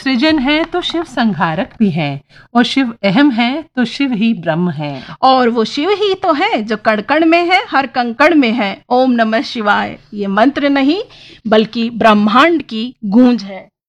सृजन है तो शिव संहारक भी है, और शिव अहम है तो शिव ही ब्रह्म है। और वो शिव ही तो है जो कण कण में है, हर कंकड़ में है। ओम नमः शिवाय ये मंत्र नहीं बल्कि ब्रह्मांड की गूंज है।